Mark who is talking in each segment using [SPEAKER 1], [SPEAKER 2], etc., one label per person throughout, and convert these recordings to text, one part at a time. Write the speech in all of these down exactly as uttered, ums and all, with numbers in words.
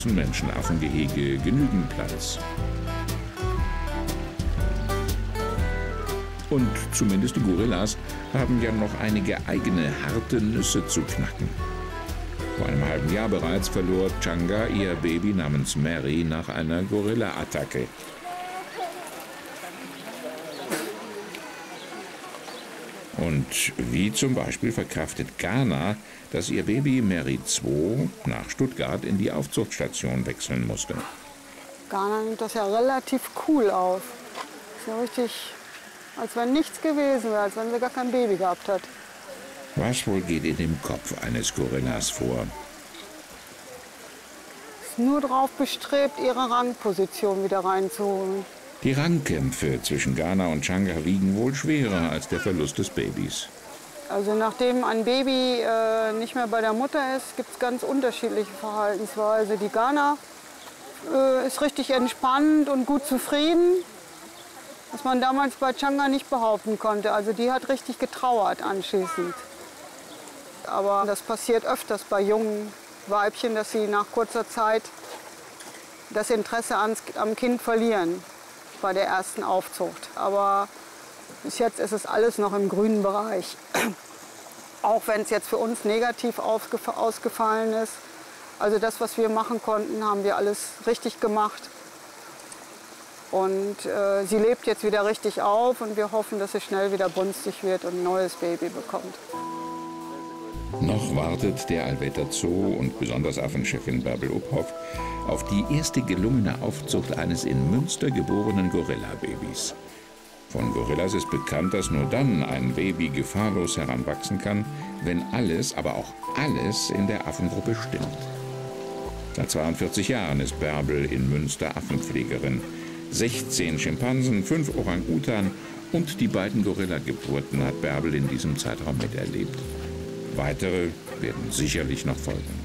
[SPEAKER 1] Menschenaffengehege genügend Platz. Und zumindest die Gorillas haben ja noch einige eigene harte Nüsse zu knacken. Vor einem halben Jahr bereits verlor Changa ihr Baby namens Mary nach einer Gorilla-Attacke. Und wie zum Beispiel verkraftet Ghana, dass ihr Baby Mary zwei nach Stuttgart in die Aufzuchtstation wechseln musste.
[SPEAKER 2] Ghana nimmt das ja relativ cool auf. Ist ja richtig, als wenn nichts gewesen wäre, als wenn sie gar kein Baby gehabt hat.
[SPEAKER 1] Was wohl geht in dem Kopf eines Gorillas vor?
[SPEAKER 2] Ist nur darauf bestrebt, ihre Rangposition wieder reinzuholen.
[SPEAKER 1] Die Rangkämpfe zwischen Ghana und Changa wiegen wohl schwerer als der Verlust des Babys.
[SPEAKER 2] Also nachdem ein Baby äh, nicht mehr bei der Mutter ist, gibt es ganz unterschiedliche Verhaltensweisen. Die Ghana äh, ist richtig entspannt und gut zufrieden, was man damals bei Changa nicht behaupten konnte. Also die hat richtig getrauert anschließend. Aber das passiert öfters bei jungen Weibchen, dass sie nach kurzer Zeit das Interesse ans, am Kind verlieren bei der ersten Aufzucht. Aber bis jetzt ist es alles noch im grünen Bereich. Auch wenn es jetzt für uns negativ ausgefallen ist. Also das, was wir machen konnten, haben wir alles richtig gemacht. Und äh, sie lebt jetzt wieder richtig auf und wir hoffen, dass sie schnell wieder brünstig wird und ein neues Baby bekommt.
[SPEAKER 1] Noch wartet der Allwetter Zoo und besonders Affenchefin Bärbel Uphoff auf die erste gelungene Aufzucht eines in Münster geborenen Gorilla-Babys. Von Gorillas ist bekannt, dass nur dann ein Baby gefahrlos heranwachsen kann, wenn alles, aber auch alles in der Affengruppe stimmt. Seit zweiundvierzig Jahren ist Bärbel in Münster Affenpflegerin. sechzehn Schimpansen, fünf Orang-Utan und die beiden Gorilla-Geburten hat Bärbel in diesem Zeitraum miterlebt. Weitere werden sicherlich noch folgen.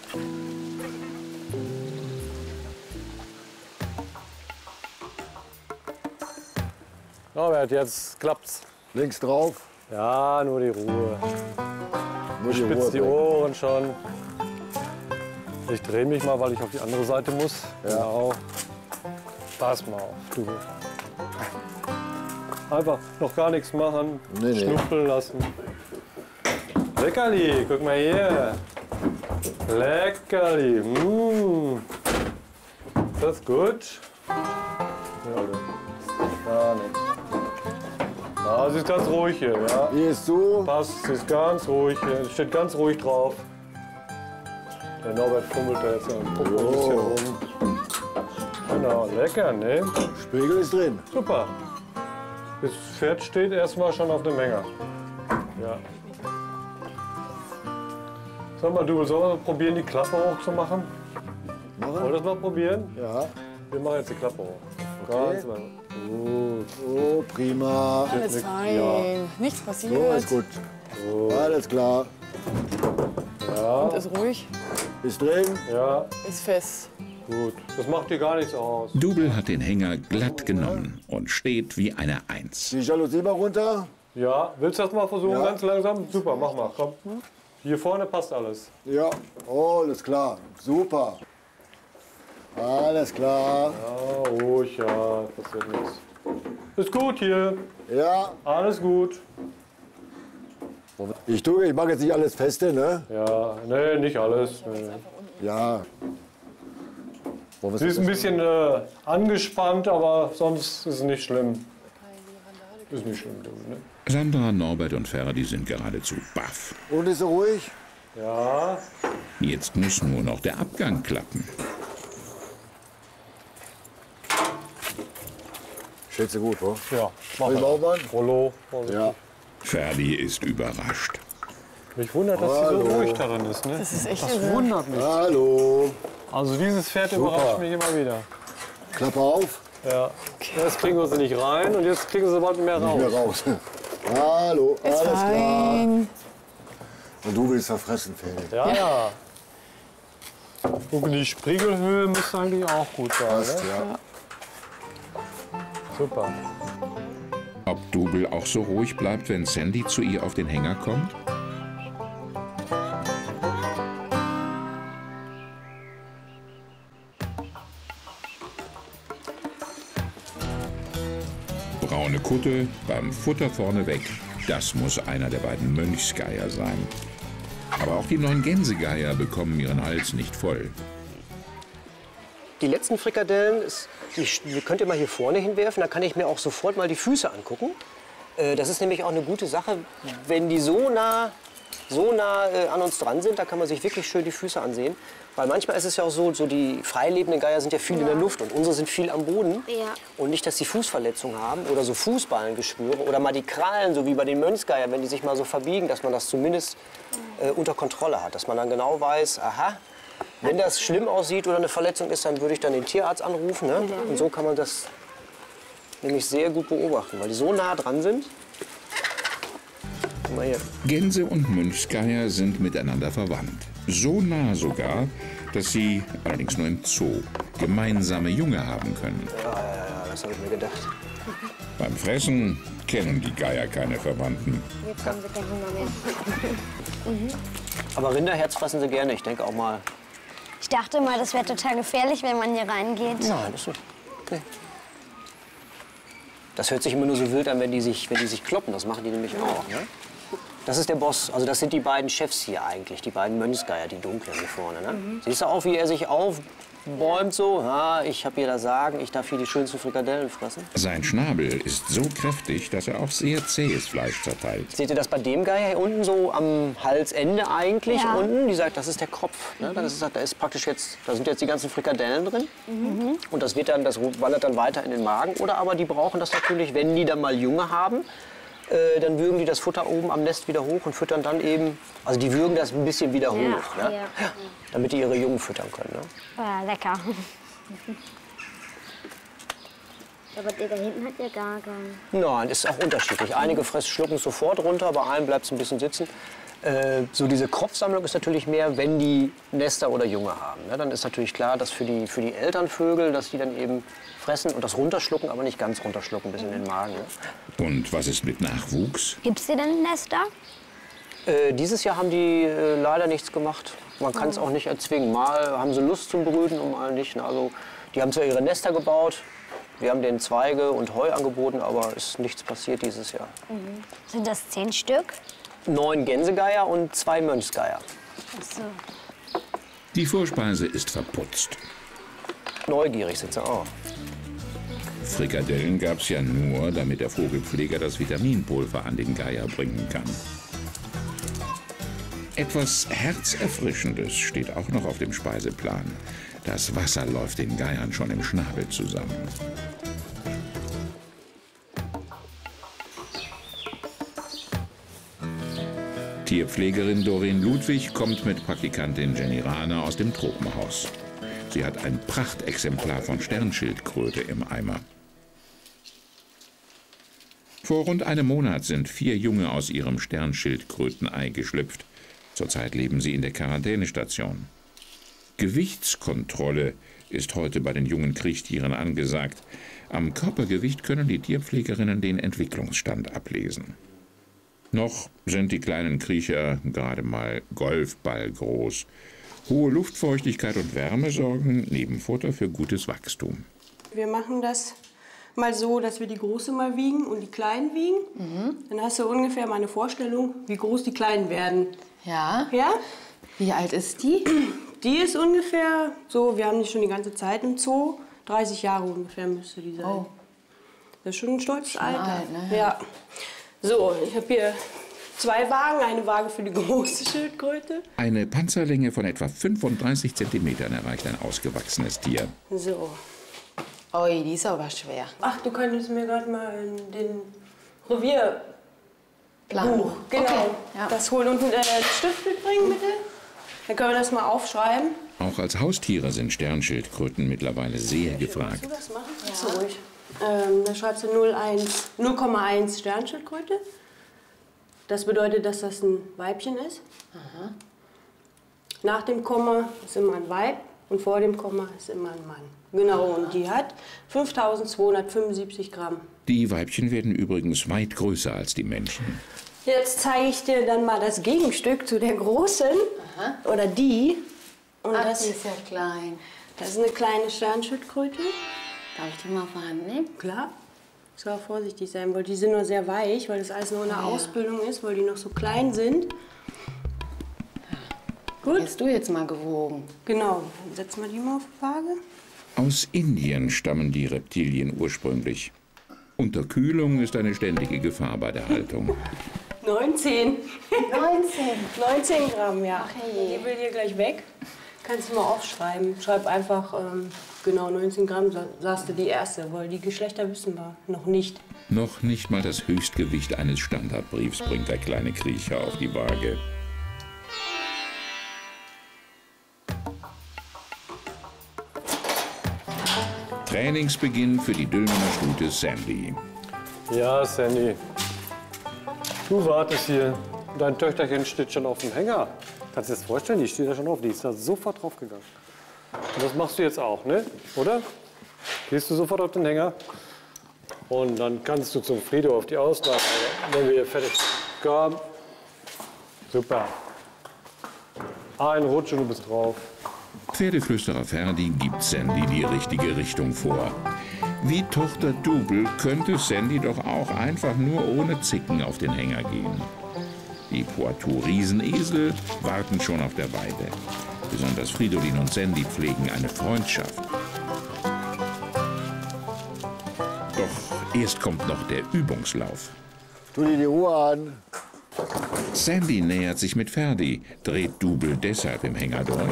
[SPEAKER 3] Norbert, jetzt klappt's.
[SPEAKER 4] Links drauf.
[SPEAKER 3] Ja, nur die Ruhe.
[SPEAKER 4] Nur
[SPEAKER 3] Ich
[SPEAKER 4] die
[SPEAKER 3] spitze
[SPEAKER 4] Ruhe
[SPEAKER 3] die
[SPEAKER 4] weg.
[SPEAKER 3] Ohren schon. Ich drehe mich mal, weil ich auf die andere Seite muss.
[SPEAKER 4] Ja.
[SPEAKER 3] Genau. Pass mal auf, du. Einfach noch gar nichts machen,
[SPEAKER 4] Nee, nee.
[SPEAKER 3] schnuppeln lassen. Leckerli, guck mal hier. Leckerli. Mmh. Das ist gut. Ja, gar nichts. Ja, sie ist ganz ruhig hier, ja.
[SPEAKER 4] Hier ist so.
[SPEAKER 3] Passt, sie ist ganz ruhig hier. Sie steht ganz ruhig drauf. Der Norbert fummelt da jetzt am Popo ein bisschen rum. Genau, lecker, ne?
[SPEAKER 4] Spiegel ist drin.
[SPEAKER 3] Super. Das Pferd steht erstmal schon auf dem Hänger. Ja. Sag mal, du, sollen wir probieren, die Klappe hochzumachen? Wollen wir
[SPEAKER 4] Machen?
[SPEAKER 3] das mal probieren?
[SPEAKER 4] Ja.
[SPEAKER 3] Wir machen jetzt die Klappe hoch.
[SPEAKER 4] Okay.
[SPEAKER 3] Ganz lang. Gut.
[SPEAKER 4] Oh, prima.
[SPEAKER 5] Alles
[SPEAKER 3] Nichts-
[SPEAKER 5] fein,
[SPEAKER 3] ja.
[SPEAKER 5] nichts passiert.
[SPEAKER 4] So ist gut. Alles klar.
[SPEAKER 3] Ja,
[SPEAKER 5] Und ist ruhig,
[SPEAKER 4] Ist drin.
[SPEAKER 3] ja,
[SPEAKER 5] ist fest.
[SPEAKER 3] gut. Das macht dir gar nichts aus.
[SPEAKER 1] Double hat den Hänger glatt genommen und steht wie eine Eins.
[SPEAKER 4] Die Jalousie mal runter.
[SPEAKER 3] Ja, willst du das mal versuchen,
[SPEAKER 4] Ja.
[SPEAKER 3] ganz langsam? Super, mach mal, komm. Hier vorne passt alles.
[SPEAKER 4] Ja. Oh, alles klar. Super. Alles klar.
[SPEAKER 3] Ja, ruhig, ja, passiert nichts. Ist gut hier,
[SPEAKER 4] Ja.
[SPEAKER 3] alles gut.
[SPEAKER 4] Ich tue, ich mache jetzt nicht alles feste, ne?
[SPEAKER 3] Ja, nee, nicht alles. Nee.
[SPEAKER 4] Ja. Wollen wir
[SPEAKER 3] Sie ist ein bisschen äh, angespannt, aber sonst ist es nicht schlimm. Ist nicht schlimm, ne?
[SPEAKER 1] Sandra, Norbert und Ferdi sind geradezu baff.
[SPEAKER 4] Und ist sie ruhig?
[SPEAKER 3] Ja,
[SPEAKER 1] Jetzt muss nur noch der Abgang klappen.
[SPEAKER 4] Schätze gut, oder?
[SPEAKER 3] ja, mach
[SPEAKER 4] Soll ich
[SPEAKER 3] mal.
[SPEAKER 4] aufmachen?
[SPEAKER 3] Rollo, Vorsicht.
[SPEAKER 4] Ja.
[SPEAKER 1] Ferdi ist überrascht.
[SPEAKER 3] Mich wundert, dass sie
[SPEAKER 4] Hallo.
[SPEAKER 3] so ruhig darin ist. Ne?
[SPEAKER 5] Das ist echt
[SPEAKER 3] Das
[SPEAKER 5] irre.
[SPEAKER 3] wundert mich.
[SPEAKER 4] Hallo.
[SPEAKER 3] Also dieses Pferd
[SPEAKER 4] Super.
[SPEAKER 3] überrascht mich immer wieder.
[SPEAKER 4] Klappe auf.
[SPEAKER 3] Ja. Jetzt kriegen wir sie nicht rein und jetzt kriegen sie bald mehr raus.
[SPEAKER 4] Nicht mehr raus. Hallo.
[SPEAKER 5] Ist
[SPEAKER 4] Alles klar.
[SPEAKER 5] fein.
[SPEAKER 4] Und du willst verfressen, Ferdi.
[SPEAKER 3] Ja, ja. Gucken, die Spiegelhöhe müsste eigentlich auch gut sein.
[SPEAKER 4] Passt,
[SPEAKER 3] Ne?
[SPEAKER 4] ja.
[SPEAKER 3] Super.
[SPEAKER 1] Ob Double auch so ruhig bleibt, wenn Sandy zu ihr auf den Hänger kommt? Braune Kutte, beim Futter vorneweg, das muss einer der beiden Mönchsgeier sein. Aber auch die neun Gänsegeier bekommen ihren Hals nicht voll.
[SPEAKER 5] Die letzten Frikadellen, ist, die, die könnt ihr mal hier vorne hinwerfen, da kann ich mir auch sofort mal die Füße angucken. Äh, das ist nämlich auch eine gute Sache, wenn die so nah, so nah äh, an uns dran sind, da kann man sich wirklich schön die Füße ansehen. Weil manchmal ist es ja auch so, so die freilebenden Geier sind ja viel ja. in der Luft und unsere sind viel am Boden.
[SPEAKER 6] Ja.
[SPEAKER 5] Und nicht, dass sie Fußverletzungen haben oder so Fußballengeschwüre oder mal die Krallen, so wie bei den Mönchsgeiern, wenn die sich mal so verbiegen, dass man das zumindest äh, unter Kontrolle hat. Dass man dann genau weiß, aha, wenn das schlimm aussieht oder eine Verletzung ist, dann würde ich dann den Tierarzt anrufen. Ne? Und so kann man das nämlich sehr gut beobachten, weil die so nah dran sind. Guck mal hier.
[SPEAKER 1] Gänse und Mönchsgeier sind miteinander verwandt. So nah sogar, dass sie, allerdings nur im Zoo, gemeinsame Junge haben können.
[SPEAKER 5] Ja, ja, ja, das habe ich mir gedacht.
[SPEAKER 1] Beim Fressen kennen die Geier keine Verwandten.
[SPEAKER 6] Jetzt haben sie keinen Hunger mehr. mhm.
[SPEAKER 5] Aber Rinderherz fressen sie gerne, ich denke auch mal.
[SPEAKER 6] Ich dachte mal, das wäre total gefährlich, wenn man hier reingeht.
[SPEAKER 5] Nein, das ist nicht. Okay. Das hört sich immer nur so wild an, wenn die sich, wenn die sich kloppen. Das machen die nämlich auch. Ne? Das ist der Boss. Also das sind die beiden Chefs hier eigentlich, die beiden Mönchsgeier, die dunklen hier vorne. Ne? Mhm. Siehst du auch, wie er sich aufbäumt so? Ha, ich habe hier das Sagen, ich darf hier die schönsten Frikadellen fressen.
[SPEAKER 1] Sein Schnabel ist so kräftig, dass er auch sehr zähes Fleisch zerteilt.
[SPEAKER 5] Seht ihr das bei dem Geier hier unten so am Halsende eigentlich?
[SPEAKER 6] Ja.
[SPEAKER 5] Unten, die sagt, das ist der Kopf. Ne? Das ist, da ist praktisch jetzt, da sind jetzt die ganzen Frikadellen drin. Mhm. Und das wird dann, das wandert dann weiter in den Magen. Oder aber die brauchen das natürlich, wenn die dann mal Junge haben. Äh, dann würgen die das Futter oben am Nest wieder hoch und füttern dann eben, also die würgen das ein bisschen wieder hoch,
[SPEAKER 6] ja,
[SPEAKER 5] ne?
[SPEAKER 6] ja.
[SPEAKER 5] Damit die ihre Jungen füttern können. Ne?
[SPEAKER 6] Ja, lecker. Aber der da hinten hat ja gar keinen.
[SPEAKER 5] Nein, ist auch unterschiedlich. Einige fressen, schlucken es sofort runter, bei einem bleibt es ein bisschen sitzen. Äh, so diese Kropfsammlung ist natürlich mehr, wenn die Nester oder Junge haben. Ne? Dann ist natürlich klar, dass für die, für die Elternvögel, dass die dann eben fressen und das runterschlucken, aber nicht ganz runterschlucken, bis in den Magen. Ne?
[SPEAKER 1] Und was ist mit Nachwuchs?
[SPEAKER 6] Gibt's hier denn Nester?
[SPEAKER 5] Äh, dieses Jahr haben die äh, leider nichts gemacht. Man kann es auch nicht erzwingen. Mal haben sie Lust zum Brüten und mal nicht. Ne? Also, die haben zwar ihre Nester gebaut, wir haben denen Zweige und Heu angeboten, aber ist nichts passiert dieses Jahr.
[SPEAKER 6] Mhm. Sind das zehn Stück?
[SPEAKER 5] Neun Gänsegeier und zwei Mönchsgeier.
[SPEAKER 6] Ach so.
[SPEAKER 1] Die Vorspeise ist verputzt.
[SPEAKER 5] Neugierig sind sie auch.
[SPEAKER 1] Frikadellen gab's ja nur, damit der Vogelpfleger das Vitaminpulver an den Geier bringen kann. Etwas Herzerfrischendes steht auch noch auf dem Speiseplan. Das Wasser läuft den Geiern schon im Schnabel zusammen. Tierpflegerin Doreen Ludwig kommt mit Praktikantin Jenny Rahner aus dem Tropenhaus. Sie hat ein Prachtexemplar von Sternschildkröte im Eimer. Vor rund einem Monat sind vier Junge aus ihrem Sternschildkrötenei geschlüpft. Zurzeit leben sie in der Quarantänestation. Gewichtskontrolle ist heute bei den jungen Kriechtieren angesagt. Am Körpergewicht können die Tierpflegerinnen den Entwicklungsstand ablesen. Noch sind die kleinen Kriecher gerade mal Golfballgroß. Hohe Luftfeuchtigkeit und Wärme sorgen neben Futter für gutes Wachstum.
[SPEAKER 7] Wir machen das mal so, dass wir die Große mal wiegen und die Kleinen wiegen. Mhm. Dann hast du ungefähr mal eine Vorstellung, wie groß die Kleinen werden.
[SPEAKER 8] Ja.
[SPEAKER 7] Ja?
[SPEAKER 8] Wie alt ist die?
[SPEAKER 7] Die ist ungefähr so, wir haben die schon die ganze Zeit im Zoo. dreißig Jahre ungefähr müsste die sein.
[SPEAKER 8] Oh.
[SPEAKER 7] Das ist schon ein stolzes
[SPEAKER 8] Schon
[SPEAKER 7] Alter.
[SPEAKER 8] alt, ne?
[SPEAKER 7] Ja. So, ich habe hier zwei Wagen, eine Waage für die große Schildkröte.
[SPEAKER 1] Eine Panzerlänge von etwa fünfunddreißig Zentimetern erreicht ein ausgewachsenes Tier.
[SPEAKER 7] So.
[SPEAKER 8] Ui, die ist aber schwer.
[SPEAKER 7] Ach, du könntest mir gerade mal den Revierbuch,
[SPEAKER 8] Plan.
[SPEAKER 7] genau,
[SPEAKER 8] Okay, ja.
[SPEAKER 7] das holen und einen äh, Stift mitbringen, bitte. Dann können wir das mal aufschreiben.
[SPEAKER 1] Auch als Haustiere sind Sternschildkröten mittlerweile sehr gefragt.
[SPEAKER 7] Willst du das machen? Ja. So ruhig. Ähm, da schreibst du null Komma eins Sternschildkröte. Das bedeutet, dass das ein Weibchen ist.
[SPEAKER 8] Aha.
[SPEAKER 7] Nach dem Komma ist immer ein Weib und vor dem Komma ist immer ein Mann. Genau, und die hat fünftausendzweihundertfünfundsiebzig Gramm.
[SPEAKER 1] Die Weibchen werden übrigens weit größer als die Männchen.
[SPEAKER 7] Jetzt zeige ich dir dann mal das Gegenstück zu der großen.
[SPEAKER 8] Aha.
[SPEAKER 7] Oder die. Und
[SPEAKER 8] Ach,
[SPEAKER 7] das,
[SPEAKER 8] die ist ja klein.
[SPEAKER 7] das ist eine kleine Sternschildkröte.
[SPEAKER 8] Darf ich die mal vorhanden nehmen?
[SPEAKER 7] Klar. extra vorsichtig sein, weil die sind noch sehr weich, weil das alles noch in der Ausbildung ist, weil die noch so klein sind. Gut.
[SPEAKER 8] Hast du jetzt mal gewogen?
[SPEAKER 7] Genau, dann setzen wir die mal auf die Waage.
[SPEAKER 1] Aus Indien stammen die Reptilien ursprünglich. Unterkühlung ist eine ständige Gefahr bei der Haltung.
[SPEAKER 7] neunzehn.
[SPEAKER 6] neunzehn.
[SPEAKER 7] neunzehn Gramm, ja. Die will hier gleich weg. Kannst du mal aufschreiben. Schreib einfach ähm, genau neunzehn Gramm, sagst du die erste, weil die Geschlechter wissen wir noch nicht.
[SPEAKER 1] Noch nicht mal das Höchstgewicht eines Standardbriefs bringt der kleine Kriecher auf die Waage. Trainingsbeginn für die Dülmener Stute Sandy.
[SPEAKER 3] Ja, Sandy. Du wartest hier. Dein Töchterchen steht schon auf dem Hänger. Kannst du dir das vorstellen? Die steht da schon auf. Die ist da sofort draufgegangen. Und das machst du jetzt auch, ne? Oder? Gehst du sofort auf den Hänger? Und dann kannst du zum Frido auf die Auslage, wenn wir hier fertig sind. Komm. Super. Ein Rutsch und du bist drauf.
[SPEAKER 1] Pferdeflüsterer Ferdi gibt Sandy die richtige Richtung vor. Wie Tochter Double könnte Sandy doch auch einfach nur ohne Zicken auf den Hänger gehen. Die Poitou-Riesenesel warten schon auf der Weide. Besonders Fridolin und Sandy pflegen eine Freundschaft. Doch erst kommt noch der Übungslauf.
[SPEAKER 4] Tu dir die Ruhe an.
[SPEAKER 1] Sandy nähert sich mit Ferdi, dreht Double deshalb im Hänger durch.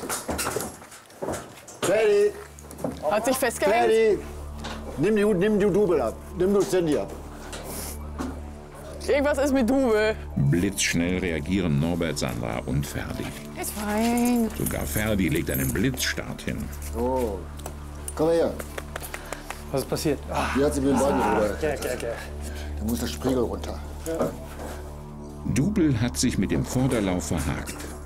[SPEAKER 4] Ferdi,
[SPEAKER 9] Hat sich festgehängt?
[SPEAKER 4] Ferdi. Nimm die, nimm die Double ab. Nimm du Sandy ab.
[SPEAKER 9] Irgendwas ist mit Double.
[SPEAKER 1] Blitzschnell reagieren Norbert, Sandra und Ferdi.
[SPEAKER 9] Ist fein.
[SPEAKER 1] Sogar Ferdi legt einen Blitzstart hin.
[SPEAKER 4] So. Komm mal her.
[SPEAKER 3] Was ist passiert? Ah,
[SPEAKER 4] Wie hat sie mit dem Bein gerührt?
[SPEAKER 3] okay, okay, okay.
[SPEAKER 4] Da muss der Spiegel runter.
[SPEAKER 1] Double hat sich mit dem Vorderlauf verhakt.